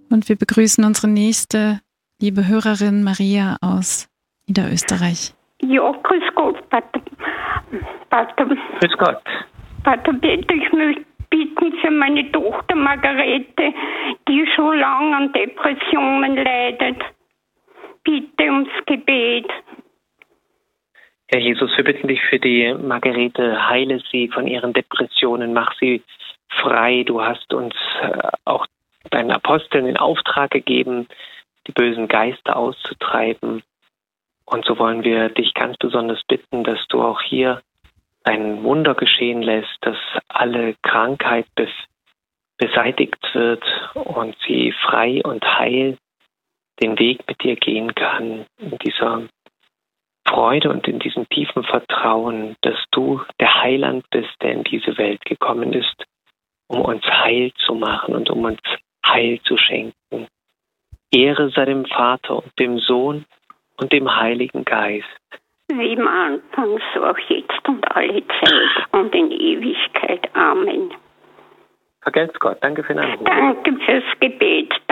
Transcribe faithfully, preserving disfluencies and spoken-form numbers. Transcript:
Und wir begrüßen unsere nächste liebe Hörerin Maria aus Niederösterreich. Ja, grüß Gott, Pater. Pater. Grüß Gott. Pater Peter, ich möchte bitten für meine Tochter Margarete, die schon lange an Depressionen leidet. Bitte ums Gebet. Herr Jesus, wir bitten dich für die Margarete, heile sie von ihren Depressionen, mach sie frei. Du hast uns auch deinen Aposteln in Auftrag gegeben, die bösen Geister auszutreiben. Und so wollen wir dich ganz besonders bitten, dass du auch hier ein Wunder geschehen lässt, dass alle Krankheit bes- beseitigt wird und sie frei und heil den Weg mit dir gehen kann, in dieser Freude und in diesem tiefen Vertrauen, dass du der Heiland bist, der in diese Welt gekommen ist, um uns heil zu machen und um uns Heil zu schenken. Ehre sei dem Vater und dem Sohn und dem Heiligen Geist. Wie im Anfang, so auch jetzt und alle Zeit und in Ewigkeit. Amen. Vergelt's Gott. Danke für den Anruf. Danke fürs Gebet.